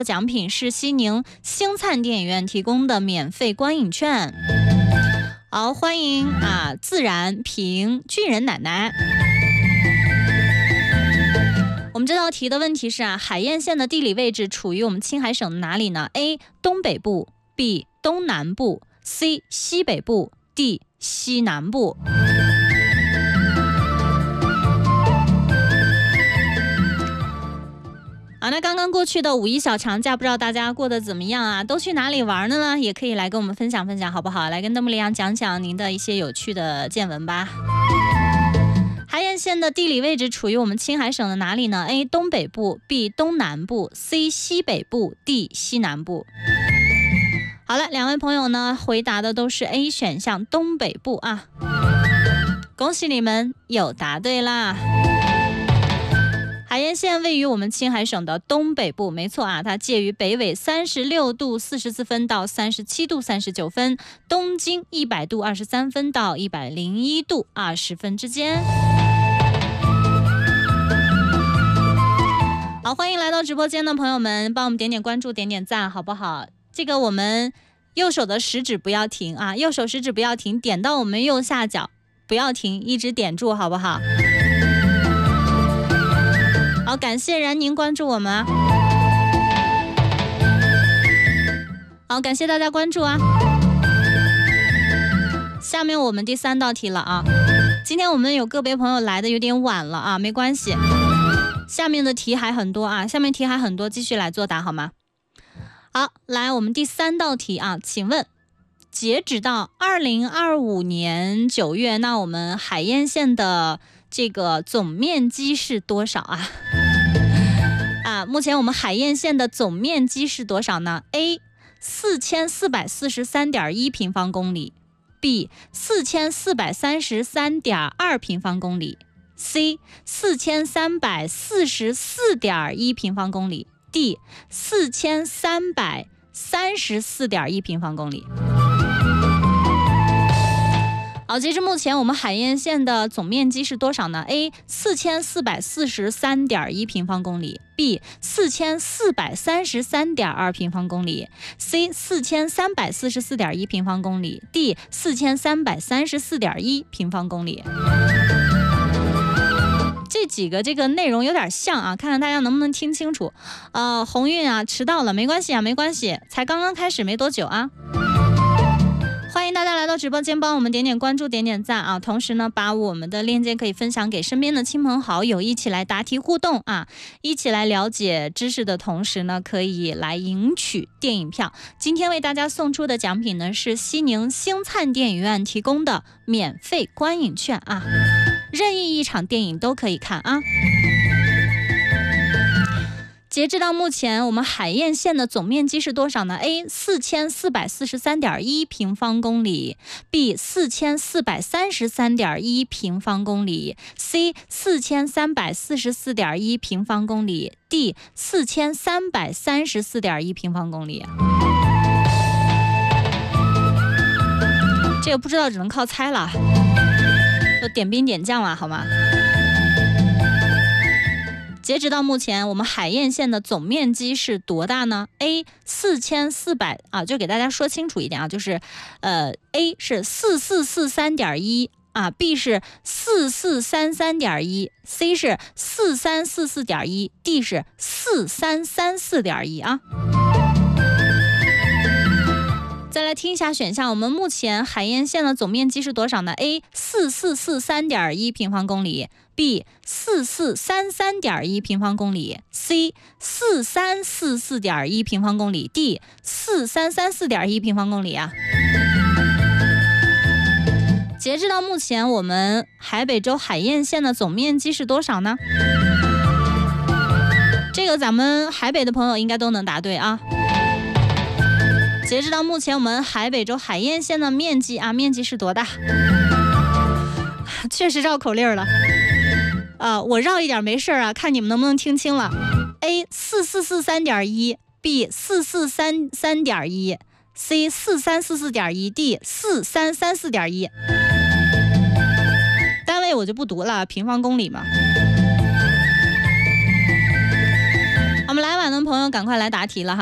奖品是西宁星灿电影院提供的免费观影券。好，欢迎自然平巨人奶奶。我们这道题的问题是海晏县的地理位置处于我们青海省的哪里呢？ A. 东北部， B. 东南部， C. 西北部， D. 西南部。那刚刚过去的五一小长假，不知道大家过得怎么样啊？都去哪里玩了呢？也可以来跟我们分享分享，好不好？来跟邓木里阳讲讲您的一些有趣的见闻吧。海晏县的地理位置处于我们青海省的哪里呢？ A. 东北部， B. 东南部， C. 西北部， D. 西南部。好了，两位朋友呢回答的都是 A 选项东北部啊，恭喜你们有答对啦。海晏县位于我们青海省的东北部，没错啊，它介于北纬36度44分到37度39分，东经100度23分到101度20分之间。好，欢迎来到直播间的朋友们，帮我们点点关注，点点赞，好不好？这个我们右手的食指不要停啊，右手食指不要停，点到我们右下角不要停，一直点住，好不好？好，感谢然宁关注我们啊！好，感谢大家关注啊！下面我们第3道题了啊！今天我们有个别朋友来的有点晚了啊，没关系，下面的题还很多啊，下面题还很多，继续来作答好吗？好，来我们第3道题啊，请问截止到2025年9月，那我们海晏县的这个总面积是多少啊？目前我们海晏县的总面积是多少呢？ A. 4443.1平方公里， B. 4433.2平方公里， C. 4344.1平方公里， D. 4334.1平方公里。好，截至目前我们海晏县的总面积是多少呢？ A. 4443.1平方公里， B. 4433.2平方公里， C. 4344.1平方公里， D. 4334.1平方公里。这几个这个内容有点像啊，看看大家能不能听清楚。鸿运啊，迟到了，没关系啊，没关系，才刚刚开始没多久啊。欢迎大家来到直播间，帮我们点点关注，点点赞啊！同时呢，把我们的链接可以分享给身边的亲朋好友，一起来答题互动啊！一起来了解知识的同时呢，可以来赢取电影票。今天为大家送出的奖品呢，是西宁星灿电影院提供的免费观影券啊，任意一场电影都可以看啊！截至到目前，我们海晏县的总面积是多少呢？ A. 4443.1平方公里， B. 4433.1平方公里， C. 4344.1平方公里， D. 4334.1平方公里。这个不知道，只能靠猜了，都点兵点将了好吗？截止到目前，我们海晏县的总面积是多大呢？ A. 4400啊，就给大家说清楚一点啊，就是A 是4443.1啊， B 是4433.1， C 是4344.1， D 是4334.1啊。再来听一下选项，我们目前海晏县的总面积是多少呢？ A. 4443.1平方公里， B. 4433.1平方公里， C. 4344.1平方公里， D. 4334.1平方公里啊。截至到目前，我们海北州海晏县的总面积是多少呢？这个咱们海北的朋友应该都能答对啊。截止到目前，我们海北州海晏县的面积啊，面积是多大？确实绕口令了。我绕一点没事啊，看你们能不能听清了。A 4443.1， B 4433.1， C 4344.1， D 4334.1。单位我就不读了，平方公里嘛。我们来晚的朋友朋友赶快来答题了哈。